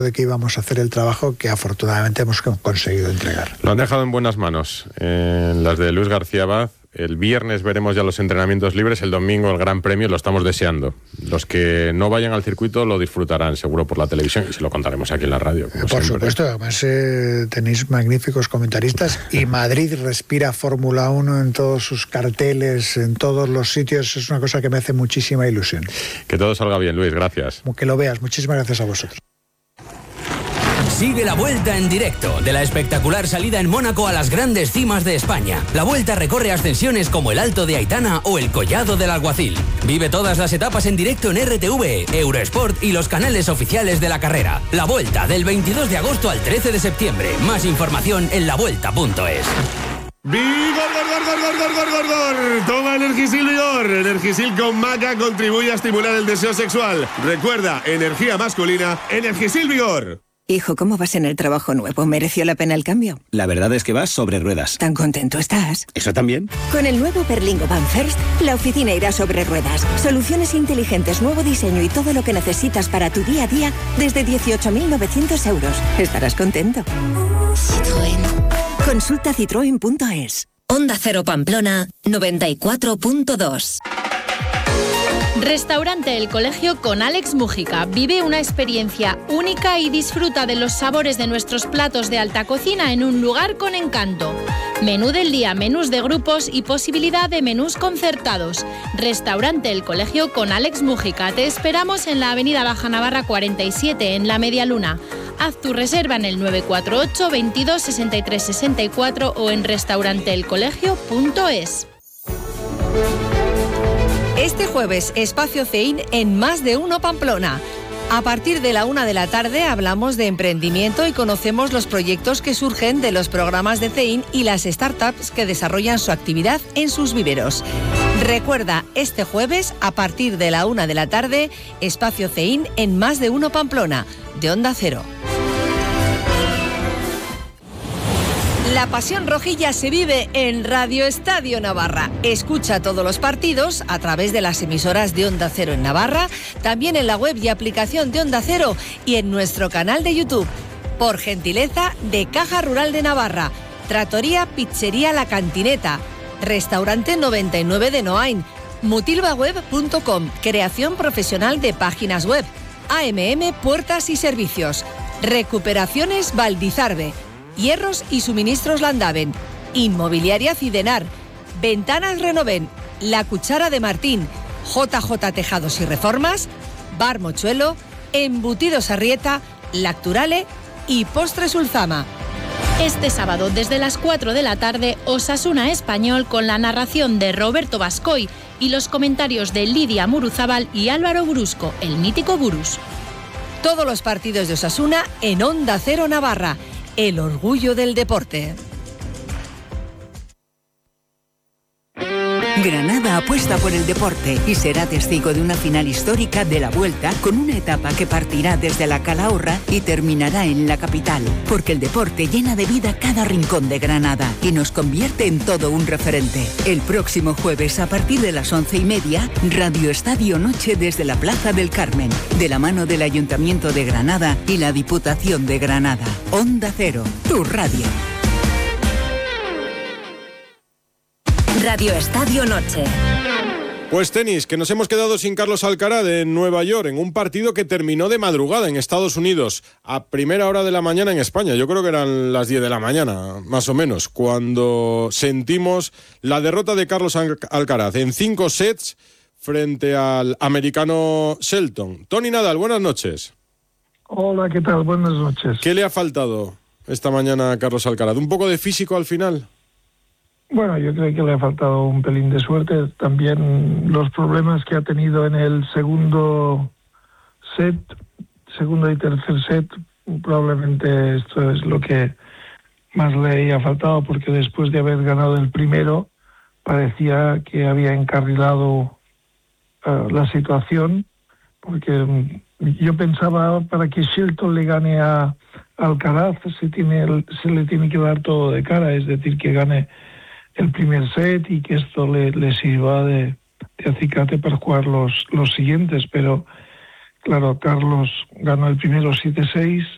de que íbamos a hacer el trabajo que afortunadamente hemos conseguido entregar. Lo han dejado en buenas manos, las de Luis García Abad. El viernes veremos ya los entrenamientos libres, el domingo el Gran Premio, lo estamos deseando. Los que no vayan al circuito lo disfrutarán seguro por la televisión y se lo contaremos aquí en la radio. Por supuesto, además tenéis magníficos comentaristas y Madrid respira Fórmula 1 en todos sus carteles, en todos los sitios. Es una cosa que me hace muchísima ilusión. Que todo salga bien, Luis, gracias. Que lo veas, muchísimas gracias a vosotros. Sigue la Vuelta en directo, de la espectacular salida en Mónaco a las grandes cimas de España. La Vuelta recorre ascensiones como el Alto de Aitana o el Collado del Alguacil. Vive todas las etapas en directo en RTV, Eurosport y los canales oficiales de la carrera. La Vuelta, del 22 de agosto al 13 de septiembre. Más información en lavuelta.es. ¡Vigor! Toma Energisil Vigor. Energisil con maca contribuye a estimular el deseo sexual. Recuerda, energía masculina, Energisil Vigor. Hijo, ¿cómo vas en el trabajo nuevo? ¿Mereció la pena el cambio? La verdad es que vas sobre ruedas. ¿Tan contento estás? ¿Eso también? Con el nuevo Berlingo Van First, la oficina irá sobre ruedas. Soluciones inteligentes, nuevo diseño y todo lo que necesitas para tu día a día desde 18.900 euros. Estarás contento. Citroën. Consulta citroen.es. Onda Cero Pamplona 94.2. Restaurante El Colegio con Alex Mújica. Vive una experiencia única y disfruta de los sabores de nuestros platos de alta cocina en un lugar con encanto. Menú del día, menús de grupos y posibilidad de menús concertados. Restaurante El Colegio con Alex Mújica. Te esperamos en la avenida Baja Navarra 47, en La Media Luna. Haz tu reserva en el 948 22 63 64 o en restauranteelcolegio.es. Este jueves, Espacio CEIN en Más de Uno Pamplona. A partir de la 1 de la tarde hablamos de emprendimiento y conocemos los proyectos que surgen de los programas de CEIN y las startups que desarrollan su actividad en sus viveros. Recuerda, este jueves, a partir de la 1 de la tarde, Espacio CEIN en Más de Uno Pamplona, de Onda Cero. La pasión rojilla se vive en Radio Estadio Navarra. Escucha todos los partidos a través de las emisoras de Onda Cero en Navarra, también en la web y aplicación de Onda Cero y en nuestro canal de YouTube. Por gentileza de Caja Rural de Navarra, Trattoria Pizzería La Cantineta, Restaurante 99 de Noain, mutilvaweb.com, creación profesional de páginas web, AMM Puertas y Servicios, Recuperaciones Valdizarbe, Hierros y Suministros Landaven, Inmobiliaria Cidenar, Ventanas Renoven, La Cuchara de Martín, JJ Tejados y Reformas, Bar Mochuelo, Embutidos Arrieta, Lacturale y Postres Ulzama. Este sábado desde las 4 de la tarde, Osasuna Español con la narración de Roberto Bascoy y los comentarios de Lidia Muruzábal y Álvaro Brusco, el mítico Burus. Todos los partidos de Osasuna en Onda Cero Navarra. El orgullo del deporte. Granada apuesta por el deporte y será testigo de una final histórica de la Vuelta con una etapa que partirá desde la Calahorra y terminará en la capital, porque el deporte llena de vida cada rincón de Granada y nos convierte en todo un referente. El próximo jueves a partir de las 11:30, Radio Estadio Noche desde la Plaza del Carmen, de la mano del Ayuntamiento de Granada y la Diputación de Granada. Onda Cero, tu radio. Radio Estadio Noche. Pues tenis, que nos hemos quedado sin Carlos Alcaraz en Nueva York, en un partido que terminó de madrugada en Estados Unidos, a primera hora de la mañana en España. Yo creo que eran las 10 de la mañana, más o menos, cuando sentimos la derrota de Carlos Alcaraz en 5 sets frente al americano Shelton. Tony Nadal, buenas noches. Hola, ¿qué tal? Buenas noches. ¿Qué le ha faltado esta mañana a Carlos Alcaraz? ¿Un poco de físico al final? Bueno, yo creo que le ha faltado un pelín de suerte. También los problemas que ha tenido en el segundo y tercer set, probablemente esto es lo que más le ha faltado, porque después de haber ganado el primero, parecía que había encarrilado la situación, porque yo pensaba, para que Shelton le gane a Alcaraz, se le tiene que dar todo de cara, es decir, que gane el primer set y que esto le sirva de acicate para jugar los siguientes. Pero claro, Carlos ganó el primero 7-6